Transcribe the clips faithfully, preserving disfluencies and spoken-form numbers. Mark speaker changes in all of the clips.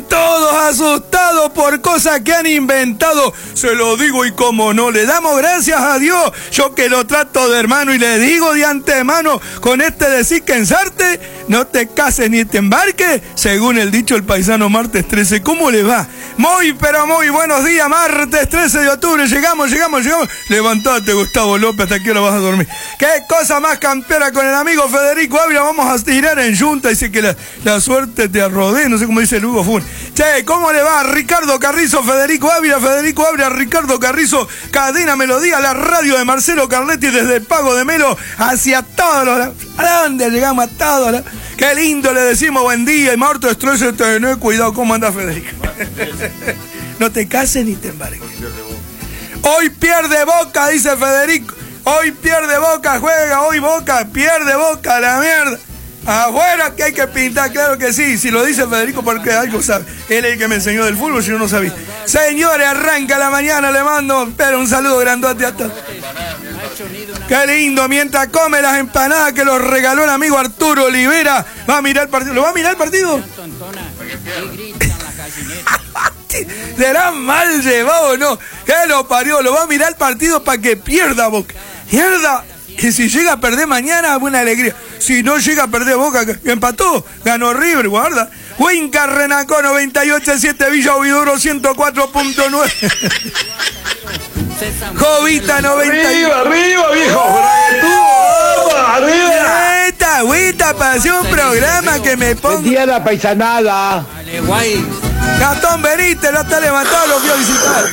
Speaker 1: Están todos asustados por cosas que han inventado. Se lo digo y como no, le damos gracias a Dios. Yo que lo trato de hermano y le digo de antemano, con este decir que ensarte, no te cases ni te embarques, según el dicho el paisano martes trece. ¿Cómo le va? Muy, pero muy buenos días, martes trece de octubre. Llegamos, llegamos, llegamos. Levantate, Gustavo López, ¿hasta qué hora vas a dormir? Qué cosa más campeona con el amigo Federico Ávila. Vamos a tirar en junta. Dice que la, la suerte te arrodee, no sé cómo dice Lugo Fun. Che, ¿cómo le va? Ricardo Carrizo, Federico Ávila, Federico Ávila, Ricardo Carrizo, Cadena Melodía, la radio de Marcelo Carletti desde el Pago de Melo hacia todos los... ¿A dónde llegamos? A todos los... Qué lindo, le decimos buen día. Y Marto Estrella, ten cuidado. ¿Cómo anda, Federico? No te cases ni te embarques. Hoy pierde Boca, dice Federico. Hoy pierde Boca, juega hoy Boca, pierde Boca, la mierda. Afuera que hay que pintar, claro que sí. Si lo dice Federico porque algo sabe. Él es el que me enseñó del fútbol, si yo no sabía. Señores, arranca la mañana, le mando pero un saludo grandote a todos. Qué lindo, mientras come las empanadas que los regaló el amigo Arturo Olivera. Va a mirar el partido. ¿Lo va a mirar el partido? ¿Será mal llevado o no? ¿Qué lo parió? Lo va a mirar el partido para que pierda Boca. Mierda. Que si llega a perder mañana, buena alegría. Si no llega a perder Boca, empató, ganó River, guarda. Huinca Renacó noventa y ocho punto siete, Villa Huidobro ciento cuatro punto nueve. Jovita noventa y uno.
Speaker 2: Arriba, arriba, viejo.
Speaker 1: ¡Arriba! ¡Arriba! Esta agüita para hacer un programa que me ponga.
Speaker 2: Día la paisanada.
Speaker 3: Dale, guay.
Speaker 1: Gastón Benítez, no está levantado, lo fui a visitar.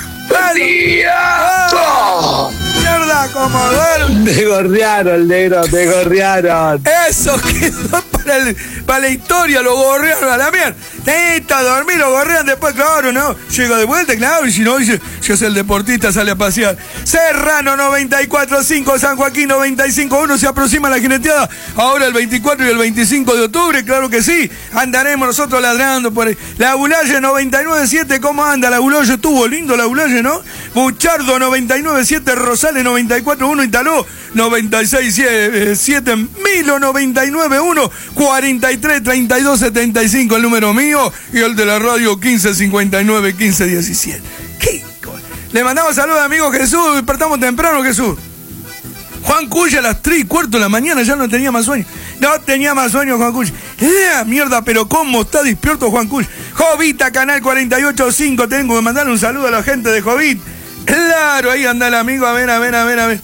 Speaker 1: ¡Oh! ¡Mierda, como duerme!
Speaker 2: Me gorrearon, negro, me gorrearon.
Speaker 1: Eso quedó para, el, para la historia, lo gorrearon a la mierda. Necesita dormir, lo gorrean después, claro, ¿no? Llega de vuelta, claro, y si no, dice, si es el deportista, sale a pasear. Serrano noventa y cuatro punto cinco, San Joaquín noventa y cinco punto uno, se aproxima la jineteada. Ahora el veinticuatro y el veinticinco de octubre, claro que sí. Andaremos nosotros ladrando por ahí. La Bulaye noventa y nueve punto siete, ¿cómo anda? La Bulaye estuvo lindo, la Bulaye, ¿no? Buchardo noventa y nueve punto siete, Rosales noventa y cuatro punto uno, Italó noventa y seis punto siete, Milo noventa y nueve punto uno, cuarenta y tres, treinta y dos, setenta y cinco el número mío y el de la radio quince cincuenta y nueve, quince diecisiete. ¿Qué? Le mandamos saludos, amigo Jesús. Despertamos temprano, Jesús. Juan Cuya a las tres y cuarto de la mañana ya no tenía más sueño. No tenía más sueño, Juan Cuya. ¡Eh, mierda! Pero cómo está despierto Juan Cuya. Jovita, canal cuarenta y ocho punto cinco. Tengo que mandarle un saludo a la gente de Jovit. Claro, ahí anda el amigo. A ver, a ver, a ver, a ver.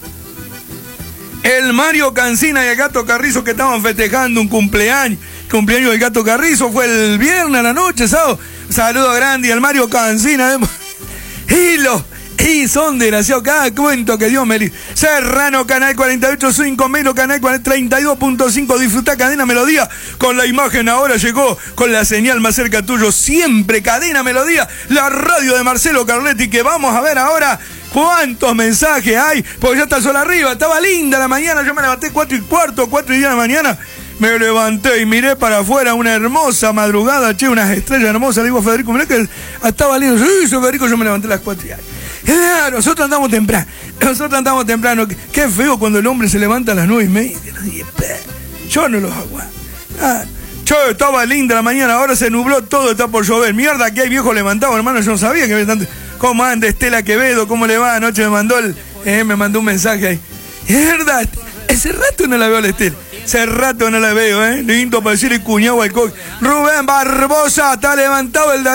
Speaker 1: El Mario Cancina y el Gato Carrizo que estaban festejando un cumpleaños. Cumpleaños del Gato Carrizo fue el viernes a la noche, ¿sabes? Saludo grande al Mario Cancina. Y los... Y son desgraciados, cada cuento que Dios me libre. Serrano, canal cuarenta y ocho punto cinco, Melo, canal treinta y dos punto cinco, disfruta Cadena Melodía. Con la imagen ahora llegó, con la señal más cerca tuyo, siempre Cadena Melodía, la radio de Marcelo Carletti, que vamos a ver ahora cuántos mensajes hay, porque ya está el sol arriba, estaba linda la mañana, yo me levanté cuatro y cuarto, cuatro y diez de la mañana. Me levanté y miré para afuera, una hermosa madrugada, che, unas estrellas hermosas. Le digo a Federico, mirá que estaba lindo. Sí, Federico, yo me levanté a las cuatro y ay. Claro, nosotros andamos temprano. Nosotros andamos temprano. Qué feo cuando el hombre se levanta a las nueve y media. Yo no los aguanto. Ah, yo estaba linda la mañana, ahora se nubló todo, está por llover. Mierda, que hay viejo levantado, hermano. Yo no sabía que había tanto. ¿Cómo anda Estela Quevedo? ¿Cómo le va? Anoche me mandó el, eh, me mandó un mensaje ahí. Mierda, ese rato no la veo a la Estela. Hace rato no la veo, ¿eh? Lindo para decirle cuñado al coque. Rubén Barbosa, está levantado el